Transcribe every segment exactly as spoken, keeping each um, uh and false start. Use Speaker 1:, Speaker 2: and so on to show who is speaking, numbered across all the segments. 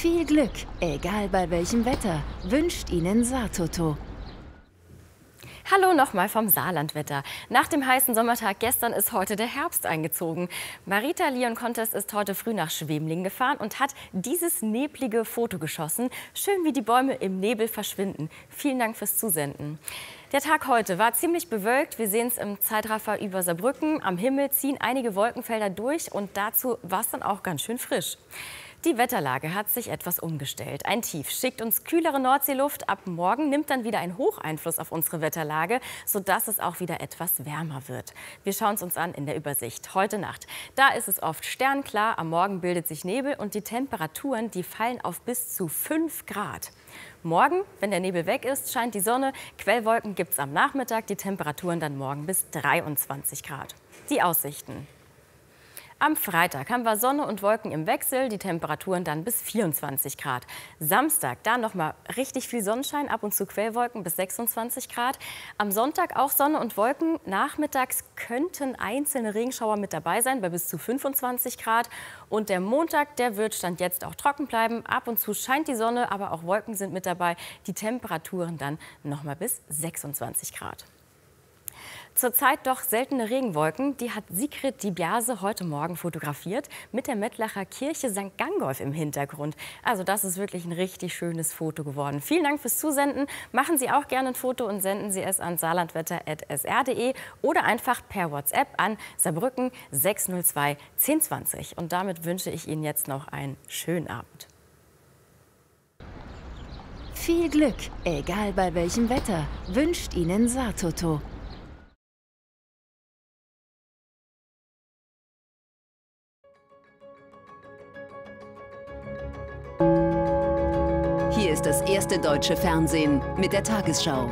Speaker 1: Viel Glück, egal bei welchem Wetter, wünscht Ihnen Saartoto.
Speaker 2: Hallo nochmal vom Saarlandwetter. Nach dem heißen Sommertag gestern ist heute der Herbst eingezogen. Marita Leon Contest ist heute früh nach Schwemlingen gefahren und hat dieses neblige Foto geschossen. Schön, wie die Bäume im Nebel verschwinden. Vielen Dank fürs Zusenden. Der Tag heute war ziemlich bewölkt. Wir sehen es im Zeitraffer über Saarbrücken. Am Himmel ziehen einige Wolkenfelder durch und dazu war es dann auch ganz schön frisch. Die Wetterlage hat sich etwas umgestellt. Ein Tief schickt uns kühlere Nordseeluft. Ab morgen nimmt dann wieder ein Hoch Einfluss auf unsere Wetterlage, sodass es auch wieder etwas wärmer wird. Wir schauen es uns an in der Übersicht. Heute Nacht. Da ist es oft sternklar. Am Morgen bildet sich Nebel und die Temperaturen, die fallen auf bis zu fünf Grad. Morgen, wenn der Nebel weg ist, scheint die Sonne. Quellwolken gibt es am Nachmittag. Die Temperaturen dann morgen bis dreiundzwanzig Grad. Die Aussichten. Am Freitag haben wir Sonne und Wolken im Wechsel, die Temperaturen dann bis vierundzwanzig Grad. Samstag, da noch mal richtig viel Sonnenschein, ab und zu Quellwolken bis sechsundzwanzig Grad. Am Sonntag auch Sonne und Wolken. Nachmittags könnten einzelne Regenschauer mit dabei sein, bei bis zu fünfundzwanzig Grad. Und der Montag, der wird Stand jetzt auch trocken bleiben. Ab und zu scheint die Sonne, aber auch Wolken sind mit dabei. Die Temperaturen dann noch mal bis sechsundzwanzig Grad. Zurzeit doch seltene Regenwolken, die hat Sigrid Dibiase heute Morgen fotografiert mit der Mettlacher Kirche Sankt Gangolf im Hintergrund. Also das ist wirklich ein richtig schönes Foto geworden. Vielen Dank fürs Zusenden. Machen Sie auch gerne ein Foto und senden Sie es an saarlandwetter punkt s r punkt de oder einfach per WhatsApp an Saarbrücken sechs null zwei zehn zwanzig. Und damit wünsche ich Ihnen jetzt noch einen schönen Abend.
Speaker 1: Viel Glück, egal bei welchem Wetter, wünscht Ihnen Saartoto.
Speaker 3: Hier ist das erste deutsche Fernsehen mit der Tagesschau.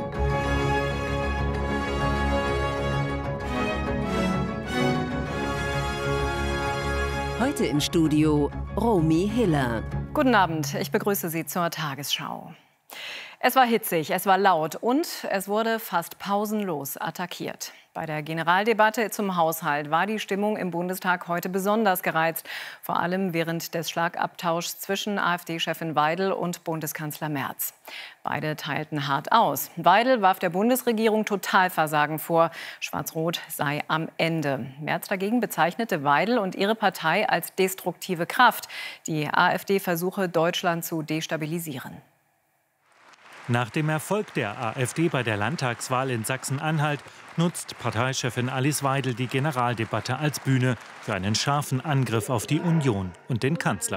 Speaker 3: Heute im Studio Romy Hiller.
Speaker 4: Guten Abend, ich begrüße Sie zur Tagesschau. Es war hitzig, es war laut und es wurde fast pausenlos attackiert. Bei der Generaldebatte zum Haushalt war die Stimmung im Bundestag heute besonders gereizt. Vor allem während des Schlagabtauschs zwischen AfD-Chefin Weidel und Bundeskanzler Merz. Beide teilten hart aus. Weidel warf der Bundesregierung Totalversagen vor. Schwarz-Rot sei am Ende. Merz dagegen bezeichnete Weidel und ihre Partei als destruktive Kraft. Die AfD versuche, Deutschland zu destabilisieren.
Speaker 5: Nach dem Erfolg der AfD bei der Landtagswahl in Sachsen-Anhalt nutzt Parteichefin Alice Weidel die Generaldebatte als Bühne für einen scharfen Angriff auf die Union und den Kanzler.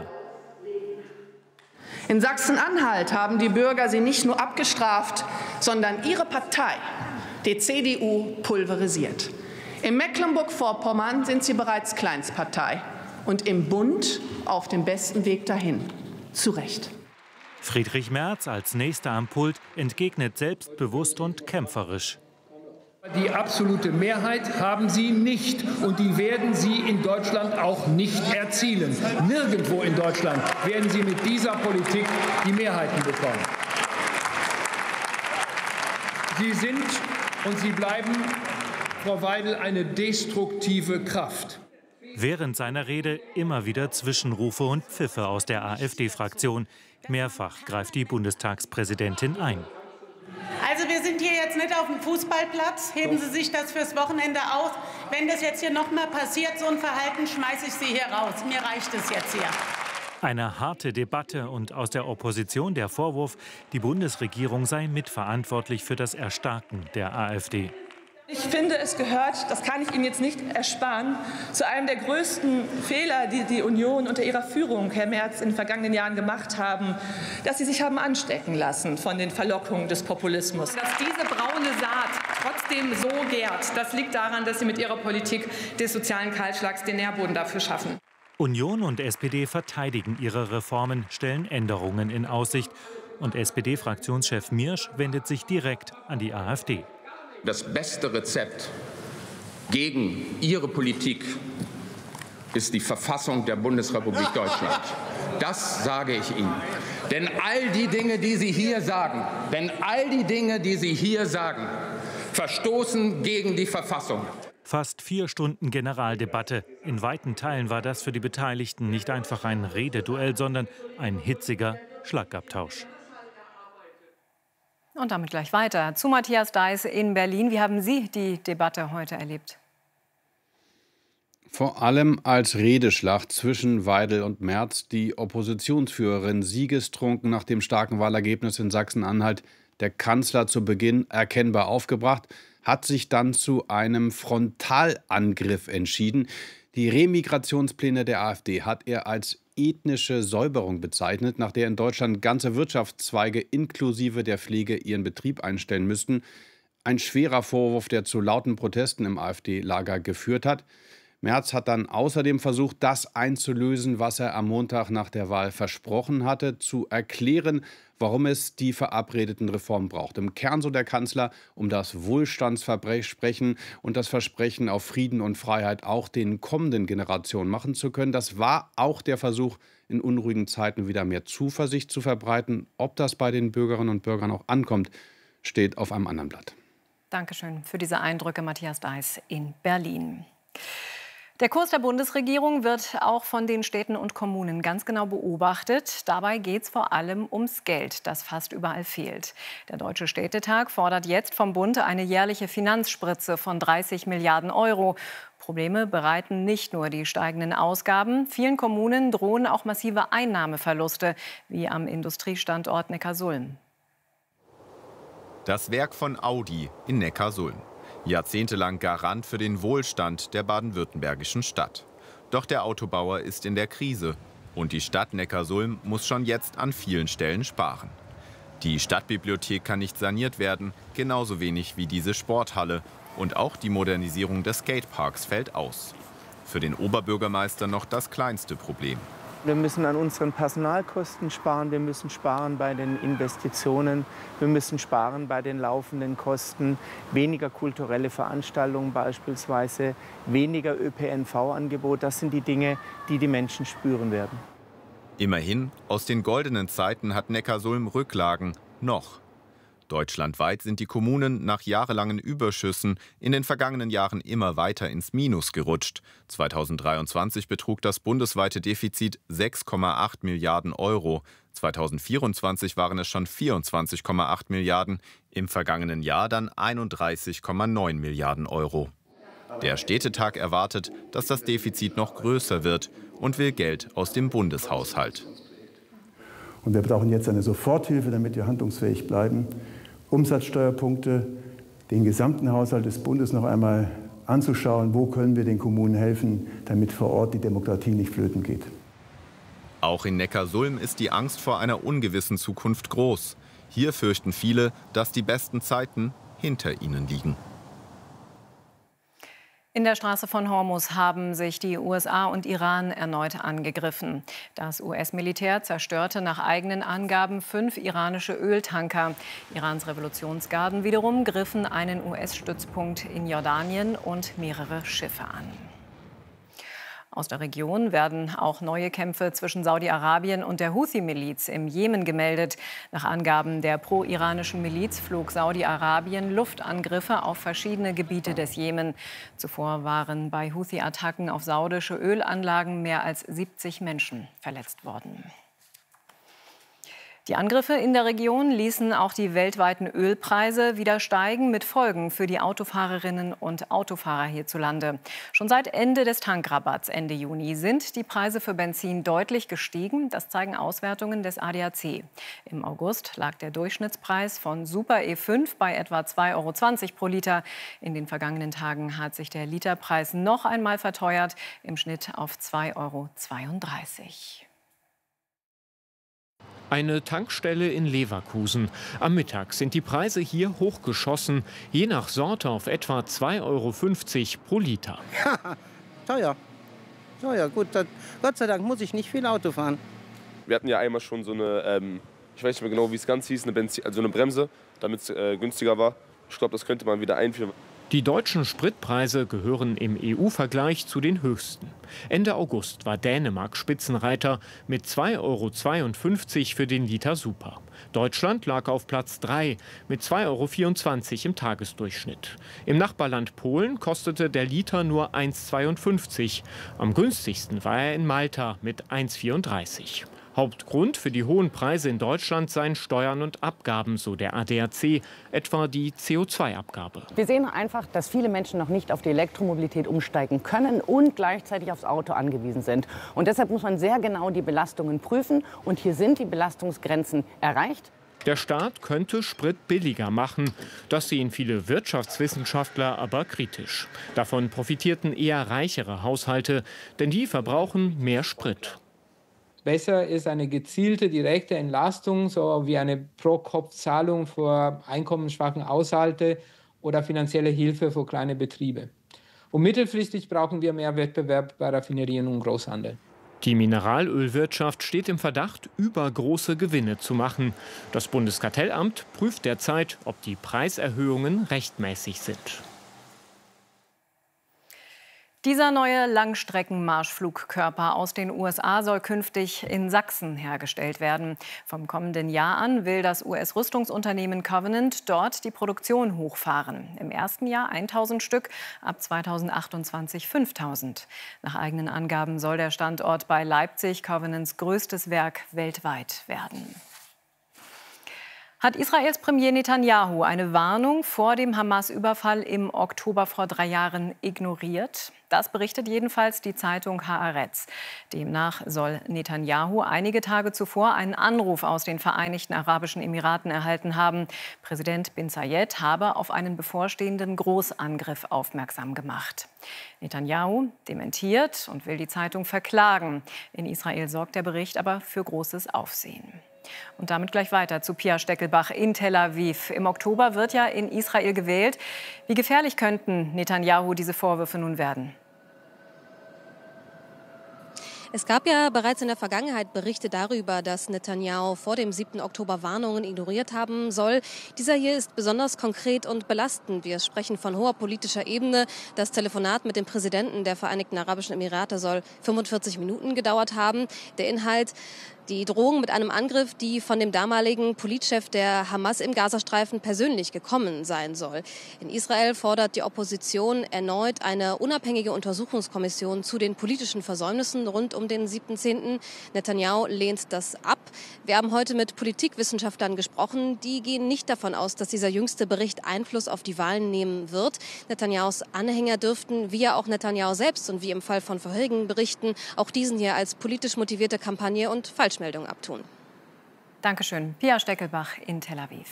Speaker 6: In Sachsen-Anhalt haben die Bürger sie nicht nur abgestraft, sondern ihre Partei, die C D U, pulverisiert. In Mecklenburg-Vorpommern sind sie bereits Kleinstpartei und im Bund auf dem besten Weg dahin. Zu Recht.
Speaker 5: Friedrich Merz als Nächster am Pult entgegnet selbstbewusst und kämpferisch.
Speaker 7: Die absolute Mehrheit haben Sie nicht und die werden Sie in Deutschland auch nicht erzielen. Nirgendwo in Deutschland werden Sie mit dieser Politik die Mehrheiten bekommen. Sie sind und Sie bleiben, Frau Weidel, eine destruktive Kraft.
Speaker 5: Während seiner Rede immer wieder Zwischenrufe und Pfiffe aus der AfD-Fraktion. Mehrfach greift die Bundestagspräsidentin ein.
Speaker 8: Also wir sind hier jetzt nicht auf dem Fußballplatz. Heben Sie sich das fürs Wochenende aus. Wenn das jetzt hier noch mal passiert, so ein Verhalten, schmeiße ich Sie hier raus. Mir reicht es jetzt hier.
Speaker 5: Eine harte Debatte und aus der Opposition der Vorwurf, die Bundesregierung sei mitverantwortlich für das Erstarken der AfD.
Speaker 9: Ich finde, es gehört, das kann ich Ihnen jetzt nicht ersparen, zu einem der größten Fehler, die die Union unter ihrer Führung, Herr Merz, in den vergangenen Jahren gemacht haben, dass sie sich haben anstecken lassen von den Verlockungen des Populismus.
Speaker 10: Dass diese braune Saat trotzdem so gärt, das liegt daran, dass Sie mit Ihrer Politik des sozialen Kahlschlags den Nährboden dafür schaffen.
Speaker 5: Union und S P D verteidigen ihre Reformen, stellen Änderungen in Aussicht. Und S P D-Fraktionschef Miersch wendet sich direkt an die AfD.
Speaker 11: Das beste Rezept gegen Ihre Politik ist die Verfassung der Bundesrepublik Deutschland. Das sage ich Ihnen. Denn all die Dinge, die Sie hier sagen, denn all die Dinge, die Sie hier sagen, verstoßen gegen die Verfassung.
Speaker 5: Fast vier Stunden Generaldebatte. In weiten Teilen war das für die Beteiligten nicht einfach ein Rededuell, sondern ein hitziger Schlagabtausch.
Speaker 4: Und damit gleich weiter zu Matthias Deiß in Berlin. Wie haben Sie die Debatte heute erlebt?
Speaker 12: Vor allem als Redeschlacht zwischen Weidel und Merz. Die Oppositionsführerin siegestrunken nach dem starken Wahlergebnis in Sachsen-Anhalt. Der Kanzler zu Beginn erkennbar aufgebracht, hat sich dann zu einem Frontalangriff entschieden. Die Remigrationspläne der AfD hat er als ethnische Säuberung bezeichnet, nach der in Deutschland ganze Wirtschaftszweige inklusive der Pflege ihren Betrieb einstellen müssten. Ein schwerer Vorwurf, der zu lauten Protesten im AfD-Lager geführt hat. Merz hat dann außerdem versucht, das einzulösen, was er am Montag nach der Wahl versprochen hatte, zu erklären, warum es die verabredeten Reformen braucht. Im Kern, so der Kanzler, um das Wohlstandsversprechen und das Versprechen auf Frieden und Freiheit auch den kommenden Generationen machen zu können. Das war auch der Versuch, in unruhigen Zeiten wieder mehr Zuversicht zu verbreiten. Ob das bei den Bürgerinnen und Bürgern auch ankommt, steht auf einem anderen Blatt.
Speaker 4: Dankeschön für diese Eindrücke, Matthias Deiß in Berlin. Der Kurs der Bundesregierung wird auch von den Städten und Kommunen ganz genau beobachtet. Dabei geht es vor allem ums Geld, das fast überall fehlt. Der Deutsche Städtetag fordert jetzt vom Bund eine jährliche Finanzspritze von dreißig Milliarden Euro. Probleme bereiten nicht nur die steigenden Ausgaben. Vielen Kommunen drohen auch massive Einnahmeverluste, wie am Industriestandort Neckarsulm.
Speaker 13: Das Werk von Audi in Neckarsulm. Jahrzehntelang Garant für den Wohlstand der baden-württembergischen Stadt. Doch der Autobauer ist in der Krise und die Stadt Neckarsulm muss schon jetzt an vielen Stellen sparen. Die Stadtbibliothek kann nicht saniert werden, genauso wenig wie diese Sporthalle. Und auch die Modernisierung des Skateparks fällt aus. Für den Oberbürgermeister noch das kleinste Problem.
Speaker 14: Wir müssen an unseren Personalkosten sparen, wir müssen sparen bei den Investitionen, wir müssen sparen bei den laufenden Kosten, weniger kulturelle Veranstaltungen beispielsweise, weniger Ö P N V-Angebot. Das sind die Dinge, die die Menschen spüren werden.
Speaker 13: Immerhin, aus den goldenen Zeiten hat Neckarsulm Rücklagen, noch. Deutschlandweit sind die Kommunen nach jahrelangen Überschüssen in den vergangenen Jahren immer weiter ins Minus gerutscht. zweitausenddreiundzwanzig betrug das bundesweite Defizit sechs Komma acht Milliarden Euro. zweitausendvierundzwanzig waren es schon vierundzwanzig Komma acht Milliarden, im vergangenen Jahr dann einunddreißig Komma neun Milliarden Euro. Der Städtetag erwartet, dass das Defizit noch größer wird und will Geld aus dem Bundeshaushalt.
Speaker 15: Und wir brauchen jetzt eine Soforthilfe, damit wir handlungsfähig bleiben. Umsatzsteuerpunkte, den gesamten Haushalt des Bundes noch einmal anzuschauen, wo können wir den Kommunen helfen, damit vor Ort die Demokratie nicht flöten geht.
Speaker 13: Auch in Neckarsulm ist die Angst vor einer ungewissen Zukunft groß. Hier fürchten viele, dass die besten Zeiten hinter ihnen liegen.
Speaker 4: In der Straße von Hormuz haben sich die U S A und Iran erneut angegriffen. Das U S-Militär zerstörte nach eigenen Angaben fünf iranische Öltanker. Irans Revolutionsgarden wiederum griffen einen U S-Stützpunkt in Jordanien und mehrere Schiffe an. Aus der Region werden auch neue Kämpfe zwischen Saudi-Arabien und der Houthi-Miliz im Jemen gemeldet. Nach Angaben der pro-iranischen Miliz flog Saudi-Arabien Luftangriffe auf verschiedene Gebiete des Jemen. Zuvor waren bei Houthi-Attacken auf saudische Ölanlagen mehr als siebzig Menschen verletzt worden. Die Angriffe in der Region ließen auch die weltweiten Ölpreise wieder steigen, mit Folgen für die Autofahrerinnen und Autofahrer hierzulande. Schon seit Ende des Tankrabatts Ende Juni sind die Preise für Benzin deutlich gestiegen. Das zeigen Auswertungen des A D A C. Im August lag der Durchschnittspreis von Super E fünf bei etwa zwei Euro zwanzig pro Liter. In den vergangenen Tagen hat sich der Literpreis noch einmal verteuert, im Schnitt auf zwei Euro zweiunddreißig.
Speaker 16: Eine Tankstelle in Leverkusen. Am Mittag sind die Preise hier hochgeschossen, je nach Sorte auf etwa zwei Euro fünfzig pro Liter.
Speaker 17: Teuer. Teuer, gut. Das, Gott sei Dank muss ich nicht viel Auto fahren.
Speaker 18: Wir hatten ja einmal schon so eine, ähm, ich weiß nicht mehr genau, wie es ganz hieß, eine, Benzin, also eine Bremse, damit es äh, günstiger war. Ich glaube, das könnte man wieder einführen.
Speaker 16: Die deutschen Spritpreise gehören im E U-Vergleich zu den höchsten. Ende August war Dänemark Spitzenreiter mit zwei Euro zweiundfünfzig für den Liter Super. Deutschland lag auf Platz drei mit zwei Euro vierundzwanzig im Tagesdurchschnitt. Im Nachbarland Polen kostete der Liter nur eins Euro zweiundfünfzig. Am günstigsten war er in Malta mit eins Euro vierunddreißig. Hauptgrund für die hohen Preise in Deutschland seien Steuern und Abgaben, so der A D A C, etwa die C O zwei Abgabe.
Speaker 19: Wir sehen einfach, dass viele Menschen noch nicht auf die Elektromobilität umsteigen können und gleichzeitig aufs Auto angewiesen sind. Und deshalb muss man sehr genau die Belastungen prüfen. Und hier sind die Belastungsgrenzen erreicht.
Speaker 16: Der Staat könnte Sprit billiger machen. Das sehen viele Wirtschaftswissenschaftler aber kritisch. Davon profitierten eher reichere Haushalte, denn die verbrauchen mehr Sprit.
Speaker 20: Besser ist eine gezielte, direkte Entlastung, so wie eine Pro-Kopf-Zahlung für einkommensschwachen Haushalte oder finanzielle Hilfe für kleine Betriebe. Und mittelfristig brauchen wir mehr Wettbewerb bei Raffinerien und Großhandel.
Speaker 16: Die Mineralölwirtschaft steht im Verdacht, übergroße Gewinne zu machen. Das Bundeskartellamt prüft derzeit, ob die Preiserhöhungen rechtmäßig sind.
Speaker 4: Dieser neue Langstreckenmarschflugkörper aus den U S A soll künftig in Sachsen hergestellt werden. Vom kommenden Jahr an will das U S-Rüstungsunternehmen Covenant dort die Produktion hochfahren. Im ersten Jahr tausend Stück, ab zweitausendachtundzwanzig fünftausend. Nach eigenen Angaben soll der Standort bei Leipzig Covenants größtes Werk weltweit werden. Hat Israels Premier Netanyahu eine Warnung vor dem Hamas-Überfall im Oktober vor drei Jahren ignoriert? Das berichtet jedenfalls die Zeitung Haaretz. Demnach soll Netanyahu einige Tage zuvor einen Anruf aus den Vereinigten Arabischen Emiraten erhalten haben. Präsident bin Zayed habe auf einen bevorstehenden Großangriff aufmerksam gemacht. Netanyahu dementiert und will die Zeitung verklagen. In Israel sorgt der Bericht aber für großes Aufsehen. Und damit gleich weiter zu Pia Steckelbach in Tel Aviv. Im Oktober wird ja in Israel gewählt. Wie gefährlich könnten Netanyahu diese Vorwürfe nun werden?
Speaker 21: Es gab ja bereits in der Vergangenheit Berichte darüber, dass Netanyahu vor dem siebten Oktober Warnungen ignoriert haben soll. Dieser hier ist besonders konkret und belastend. Wir sprechen von hoher politischer Ebene. Das Telefonat mit dem Präsidenten der Vereinigten Arabischen Emirate soll fünfundvierzig Minuten gedauert haben. Der Inhalt: die Drohung mit einem Angriff, die von dem damaligen Politchef der Hamas im Gazastreifen persönlich gekommen sein soll. In Israel fordert die Opposition erneut eine unabhängige Untersuchungskommission zu den politischen Versäumnissen rund um den siebten zehnten Netanyahu lehnt das ab. Wir haben heute mit Politikwissenschaftlern gesprochen. Die gehen nicht davon aus, dass dieser jüngste Bericht Einfluss auf die Wahlen nehmen wird. Netanyahus Anhänger dürften, wie ja auch Netanyahu selbst und wie im Fall von vorherigen Berichten, auch diesen hier als politisch motivierte Kampagne und Falschmeldung abtun.
Speaker 4: Dankeschön. Pia Steckelbach in Tel Aviv.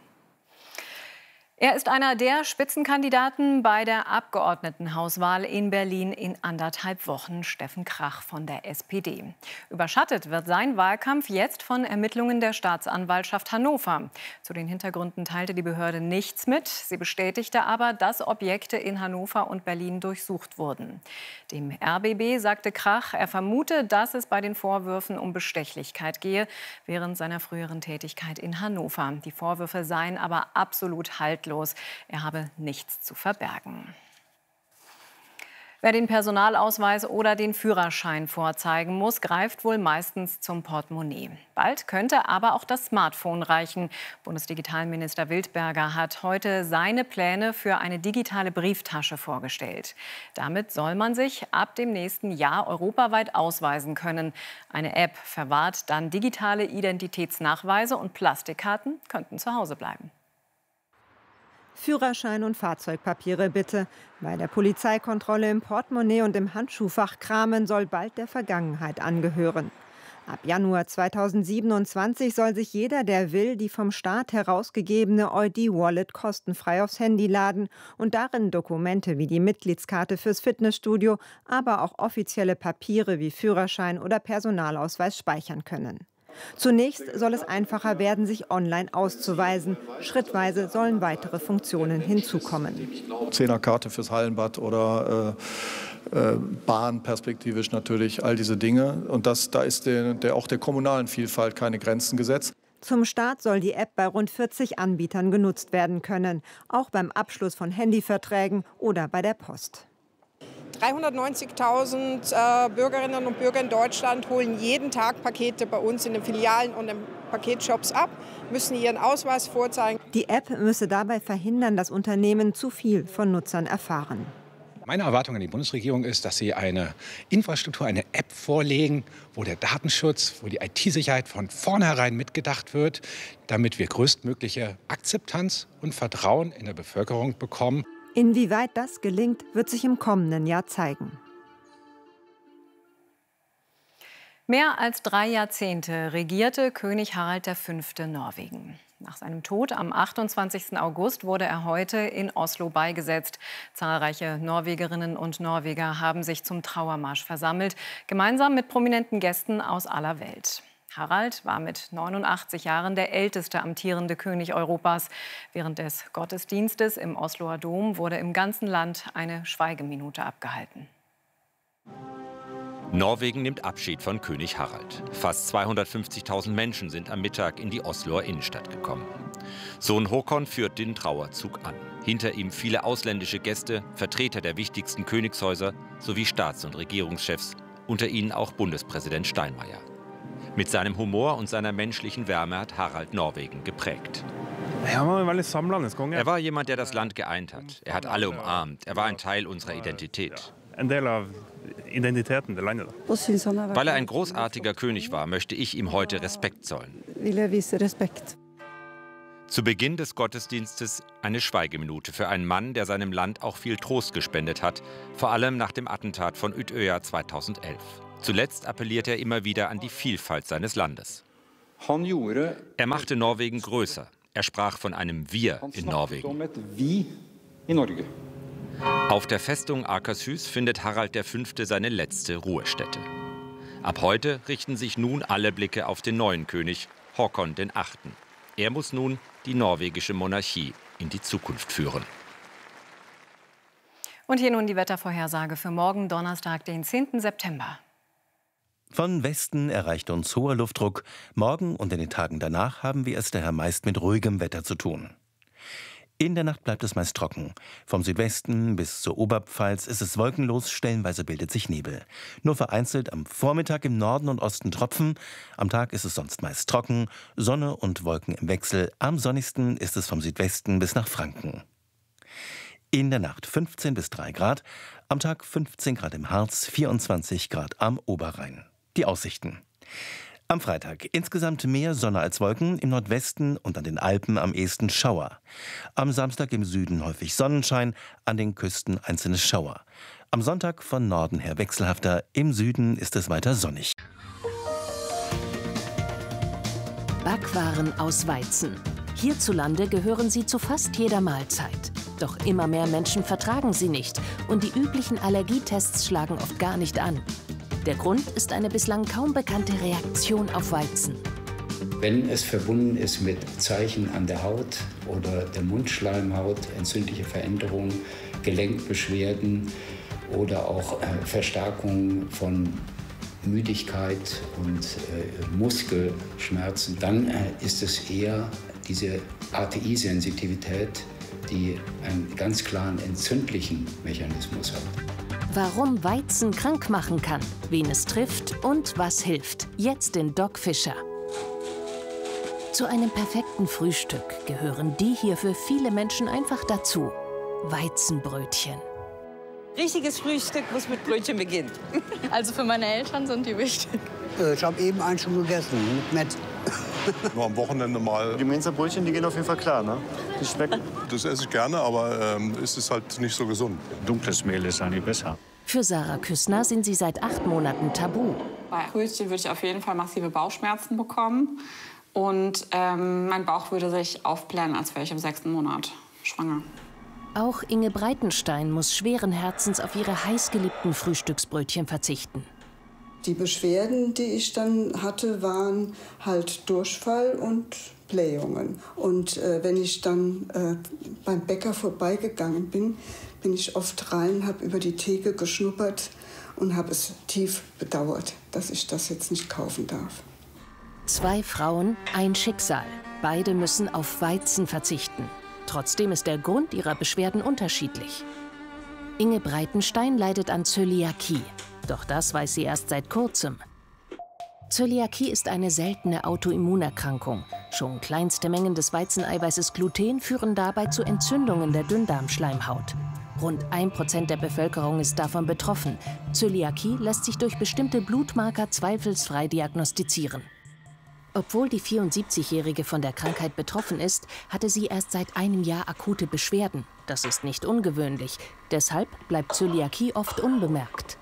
Speaker 4: Er ist einer der Spitzenkandidaten bei der Abgeordnetenhauswahl in Berlin in anderthalb Wochen, Steffen Krach von der S P D. Überschattet wird sein Wahlkampf jetzt von Ermittlungen der Staatsanwaltschaft Hannover. Zu den Hintergründen teilte die Behörde nichts mit. Sie bestätigte aber, dass Objekte in Hannover und Berlin durchsucht wurden. Dem R B B sagte Krach, er vermute, dass es bei den Vorwürfen um Bestechlichkeit gehe, während seiner früheren Tätigkeit in Hannover. Die Vorwürfe seien aber absolut haltlos. Er habe nichts zu verbergen. Wer den Personalausweis oder den Führerschein vorzeigen muss, greift wohl meistens zum Portemonnaie. Bald könnte aber auch das Smartphone reichen. Bundesdigitalminister Wildberger hat heute seine Pläne für eine digitale Brieftasche vorgestellt. Damit soll man sich ab dem nächsten Jahr europaweit ausweisen können. Eine App verwahrt dann digitale Identitätsnachweise und Plastikkarten könnten zu Hause bleiben.
Speaker 22: Führerschein und Fahrzeugpapiere bitte. Bei der Polizeikontrolle im Portemonnaie und im Handschuhfach kramen soll bald der Vergangenheit angehören. Ab Januar zweitausendsiebenundzwanzig soll sich jeder, der will, die vom Staat herausgegebene O I D-Wallet kostenfrei aufs Handy laden und darin Dokumente wie die Mitgliedskarte fürs Fitnessstudio, aber auch offizielle Papiere wie Führerschein oder Personalausweis speichern können. Zunächst soll es einfacher werden, sich online auszuweisen. Schrittweise sollen weitere Funktionen hinzukommen.
Speaker 23: Zehnerkarte fürs Hallenbad oder äh, äh, Bahn perspektivisch natürlich, all diese Dinge. Und das, da ist der, der, auch der kommunalen Vielfalt keine Grenzen gesetzt.
Speaker 22: Zum Start soll die App bei rund vierzig Anbietern genutzt werden können, auch beim Abschluss von Handyverträgen oder bei der Post.
Speaker 1: dreihundertneunzigtausend äh, Bürgerinnen und Bürger in Deutschland holen jeden Tag Pakete bei uns in den Filialen und in Paketshops ab, müssen ihren Ausweis vorzeigen.
Speaker 22: Die App müsse dabei verhindern, dass Unternehmen zu viel von Nutzern erfahren.
Speaker 2: Meine Erwartung an die Bundesregierung ist, dass sie eine Infrastruktur, eine App vorlegen, wo der Datenschutz, wo die I T-Sicherheit von vornherein mitgedacht wird, damit wir größtmögliche Akzeptanz und Vertrauen in der Bevölkerung bekommen.
Speaker 22: Inwieweit das gelingt, wird sich im kommenden Jahr zeigen. Mehr als drei Jahrzehnte regierte König Harald der Fünfte Norwegen. Nach seinem Tod am achtundzwanzigsten August wurde er heute in Oslo beigesetzt. Zahlreiche Norwegerinnen und Norweger haben sich zum Trauermarsch versammelt, gemeinsam mit prominenten Gästen aus aller Welt. Harald war mit neunundachtzig Jahren der älteste amtierende König Europas. Während des Gottesdienstes im Osloer Dom wurde im ganzen Land eine Schweigeminute abgehalten.
Speaker 3: Norwegen nimmt Abschied von König Harald. Fast zweihundertfünfzigtausend Menschen sind am Mittag in die Osloer Innenstadt gekommen. Sohn Håkon führt den Trauerzug an. Hinter ihm viele ausländische Gäste, Vertreter der wichtigsten Königshäuser sowie Staats- und Regierungschefs, unter ihnen auch Bundespräsident Steinmeier. Mit seinem Humor und seiner menschlichen Wärme hat Harald Norwegen geprägt. Er war jemand, der das Land geeint hat. Er hat alle umarmt. Er war ein Teil unserer Identität. Weil er ein großartiger König war, möchte ich ihm heute Respekt zollen. Zu Beginn des Gottesdienstes eine Schweigeminute für einen Mann, der seinem Land auch viel Trost gespendet hat, vor allem nach dem Attentat von Utøya zweitausendelf. Zuletzt appelliert er immer wieder an die Vielfalt seines Landes. Er machte Norwegen größer. Er sprach von einem Wir in Norwegen. Auf der Festung Akershus findet Harald der Fünfte seine letzte Ruhestätte. Ab heute richten sich nun alle Blicke auf den neuen König, Håkon den Achten. Er muss nun die norwegische Monarchie in die Zukunft führen.
Speaker 4: Und hier nun die Wettervorhersage für morgen, Donnerstag, den zehnten September.
Speaker 24: Von Westen erreicht uns hoher Luftdruck. Morgen und in den Tagen danach haben wir es daher meist mit ruhigem Wetter zu tun. In der Nacht bleibt es meist trocken. Vom Südwesten bis zur Oberpfalz ist es wolkenlos, stellenweise bildet sich Nebel. Nur vereinzelt am Vormittag im Norden und Osten Tropfen. Am Tag ist es sonst meist trocken, Sonne und Wolken im Wechsel. Am sonnigsten ist es vom Südwesten bis nach Franken. In der Nacht fünfzehn bis drei Grad, am Tag fünfzehn Grad im Harz, vierundzwanzig Grad am Oberrhein. Die Aussichten. Am Freitag insgesamt mehr Sonne als Wolken, im Nordwesten und an den Alpen am ehesten Schauer. Am Samstag im Süden häufig Sonnenschein, an den Küsten einzelne Schauer. Am Sonntag von Norden her wechselhafter, im Süden ist es weiter sonnig.
Speaker 25: Backwaren aus Weizen. Hierzulande gehören sie zu fast jeder Mahlzeit. Doch immer mehr Menschen vertragen sie nicht und die üblichen Allergietests schlagen oft gar nicht an. Der Grund ist eine bislang kaum bekannte Reaktion auf Weizen.
Speaker 26: Wenn es verbunden ist mit Zeichen an der Haut oder der Mundschleimhaut, entzündliche Veränderungen, Gelenkbeschwerden oder auch äh, Verstärkung von Müdigkeit und äh, Muskelschmerzen, dann äh, ist es eher diese A T I-Sensitivität, die einen ganz klaren entzündlichen Mechanismus hat.
Speaker 25: Warum Weizen krank machen kann, wen es trifft und was hilft. Jetzt in Doc Fischer. Zu einem perfekten Frühstück gehören die hier für viele Menschen einfach dazu. Weizenbrötchen.
Speaker 27: Richtiges Frühstück muss mit Brötchen beginnen.
Speaker 28: Also für meine Eltern sind die wichtig.
Speaker 29: Ich habe eben einen schon gegessen, mit Met.
Speaker 30: Nur am Wochenende mal.
Speaker 31: Die Mainzer Brötchen, die gehen auf jeden Fall klar, ne? Die schmecken.
Speaker 30: Das esse ich gerne, aber ähm, ist es halt nicht so gesund.
Speaker 31: Dunkles Mehl ist eigentlich besser.
Speaker 25: Für Sarah Küssner sind sie seit acht Monaten tabu.
Speaker 32: Bei Brötchen würde ich auf jeden Fall massive Bauchschmerzen bekommen. Und ähm, mein Bauch würde sich aufblähen, als wäre ich im sechsten Monat schwanger.
Speaker 25: Auch Inge Breitenstein muss schweren Herzens auf ihre heißgeliebten Frühstücksbrötchen verzichten.
Speaker 33: Die Beschwerden, die ich dann hatte, waren halt Durchfall und Blähungen. Und äh, wenn ich dann äh, beim Bäcker vorbeigegangen bin, bin ich oft rein, habe über die Theke geschnuppert und habe es tief bedauert, dass ich das jetzt nicht kaufen darf.
Speaker 25: Zwei Frauen, ein Schicksal. Beide müssen auf Weizen verzichten. Trotzdem ist der Grund ihrer Beschwerden unterschiedlich. Inge Breitenstein leidet an Zöliakie. Doch das weiß sie erst seit kurzem. Zöliakie ist eine seltene Autoimmunerkrankung. Schon kleinste Mengen des Weizeneiweißes Gluten führen dabei zu Entzündungen der Dünndarmschleimhaut. Rund ein Prozent der Bevölkerung ist davon betroffen. Zöliakie lässt sich durch bestimmte Blutmarker zweifelsfrei diagnostizieren. Obwohl die vierundsiebzigjährige von der Krankheit betroffen ist, hatte sie erst seit einem Jahr akute Beschwerden. Das ist nicht ungewöhnlich. Deshalb bleibt Zöliakie oft unbemerkt.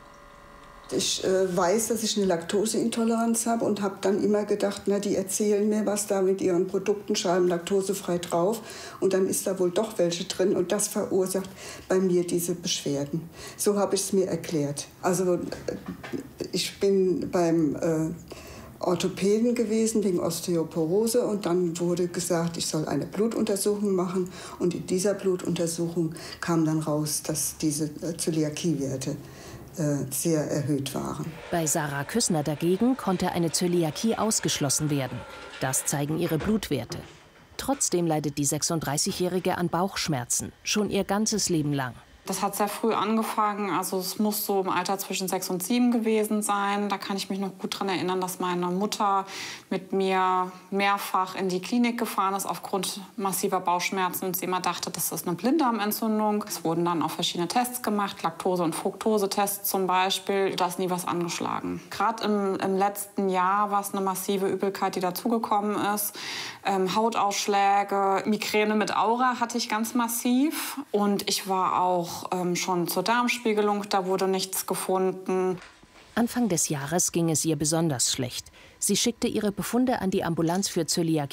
Speaker 33: Ich äh, weiß, dass ich eine Laktoseintoleranz habe und habe dann immer gedacht, na, die erzählen mir was da mit ihren Produkten, schreiben laktosefrei drauf und dann ist da wohl doch welche drin und das verursacht bei mir diese Beschwerden. So habe ich es mir erklärt. Also ich bin beim äh, Orthopäden gewesen wegen Osteoporose und dann wurde gesagt, ich soll eine Blutuntersuchung machen und in dieser Blutuntersuchung kam dann raus, dass diese äh, Zöliakiewerte sehr erhöht waren.
Speaker 25: Bei Sarah Küssner dagegen konnte eine Zöliakie ausgeschlossen werden. Das zeigen ihre Blutwerte. Trotzdem leidet die sechsunddreißigjährige an Bauchschmerzen, schon ihr ganzes Leben lang.
Speaker 32: Das hat sehr früh angefangen, also es muss so im Alter zwischen sechs und sieben gewesen sein. Da kann ich mich noch gut daran erinnern, dass meine Mutter mit mir mehrfach in die Klinik gefahren ist aufgrund massiver Bauchschmerzen und sie immer dachte, das ist eine Blinddarmentzündung. Es wurden dann auch verschiedene Tests gemacht, Laktose- und Fructose-Tests zum Beispiel. Da ist nie was angeschlagen. Gerade im, im letzten Jahr war es eine massive Übelkeit, die dazugekommen ist. Ähm, Hautausschläge, Migräne mit Aura hatte ich ganz massiv und ich war auch schon zur Darmspiegelung, da wurde nichts gefunden.
Speaker 25: Anfang des Jahres ging es ihr besonders schlecht. Sie schickte ihre Befunde an die Ambulanz für Zöliakie